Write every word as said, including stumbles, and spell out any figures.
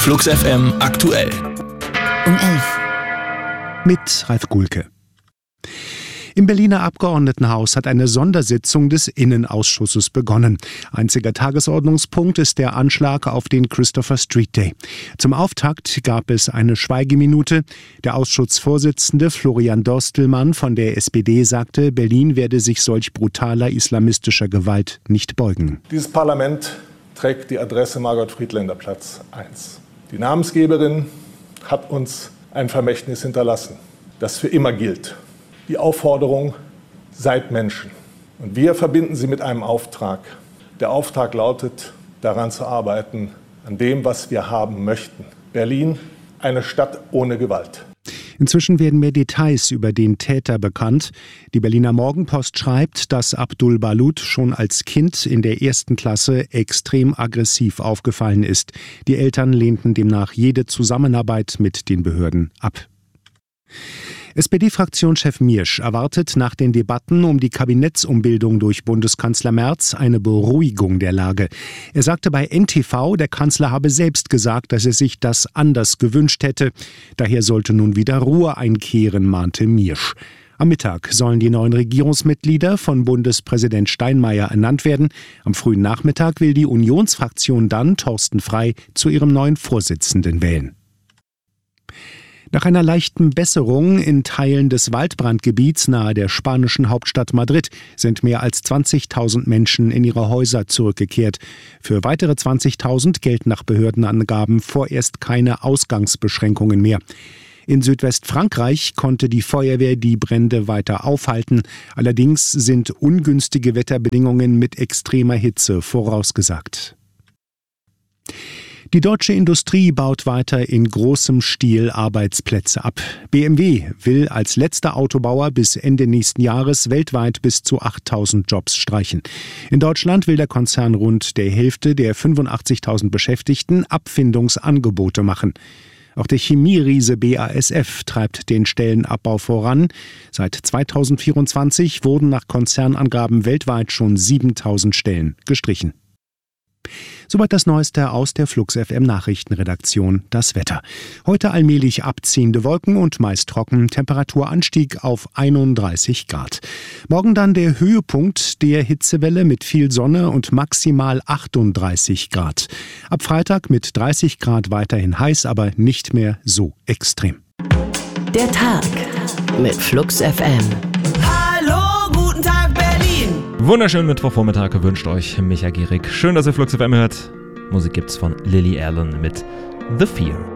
Flux F M aktuell. Um elf. Mit Ralf Gulke. Im Berliner Abgeordnetenhaus hat eine Sondersitzung des Innenausschusses begonnen. Einziger Tagesordnungspunkt ist der Anschlag auf den Christopher Street Day. Zum Auftakt gab es eine Schweigeminute. Der Ausschussvorsitzende Florian Dostelmann von der S P D sagte, Berlin werde sich solch brutaler islamistischer Gewalt nicht beugen. Dieses Parlament trägt die Adresse Margot-Friedländer-Platz eins. Die Namensgeberin hat uns ein Vermächtnis hinterlassen, das für immer gilt. Die Aufforderung, seid Menschen. Und wir verbinden sie mit einem Auftrag. Der Auftrag lautet, daran zu arbeiten, an dem, was wir haben möchten. Berlin, eine Stadt ohne Gewalt. Inzwischen werden mehr Details über den Täter bekannt. Die Berliner Morgenpost schreibt, dass Abdul Balut schon als Kind in der ersten Klasse extrem aggressiv aufgefallen ist. Die Eltern lehnten demnach jede Zusammenarbeit mit den Behörden ab. S P D-Fraktionschef Miersch erwartet nach den Debatten um die Kabinettsumbildung durch Bundeskanzler Merz eine Beruhigung der Lage. Er sagte bei N T V, der Kanzler habe selbst gesagt, dass er sich das anders gewünscht hätte. Daher sollte nun wieder Ruhe einkehren, mahnte Miersch. Am Mittag sollen die neuen Regierungsmitglieder von Bundespräsident Steinmeier ernannt werden. Am frühen Nachmittag will die Unionsfraktion dann Thorsten Frey zu ihrem neuen Vorsitzenden wählen. Nach einer leichten Besserung in Teilen des Waldbrandgebiets nahe der spanischen Hauptstadt Madrid sind mehr als zwanzigtausend Menschen in ihre Häuser zurückgekehrt. Für weitere zwanzigtausend gelten nach Behördenangaben vorerst keine Ausgangsbeschränkungen mehr. In Südwestfrankreich konnte die Feuerwehr die Brände weiter aufhalten. Allerdings sind ungünstige Wetterbedingungen mit extremer Hitze vorausgesagt. Die deutsche Industrie baut weiter in großem Stil Arbeitsplätze ab. B M W will als letzter Autobauer bis Ende nächsten Jahres weltweit bis zu achttausend Jobs streichen. In Deutschland will der Konzern rund der Hälfte der fünfundachtzigtausend Beschäftigten Abfindungsangebote machen. Auch der Chemieriese B A S F treibt den Stellenabbau voran. Seit zweitausendvierundzwanzig wurden nach Konzernangaben weltweit schon siebentausend Stellen gestrichen. Soweit das Neueste aus der Flux F M Nachrichtenredaktion. Das Wetter. Heute allmählich abziehende Wolken und meist trocken. Temperaturanstieg auf einunddreißig Grad. Morgen dann der Höhepunkt der Hitzewelle mit viel Sonne und maximal achtunddreißig Grad. Ab Freitag mit dreißig Grad weiterhin heiß, aber nicht mehr so extrem. Der Tag mit Flux F M. Wunderschönen Mittwochvormittag wünscht euch Micha Gierig. Schön, dass ihr Flux F M hört. Musik gibt's von Lily Allen mit The Fear.